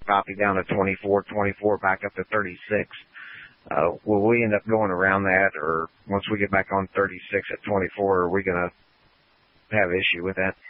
copy down to 24, 24 back up to 36. Will we end up going around that, or once we get back on 36 at 24, are we going to have issue with that?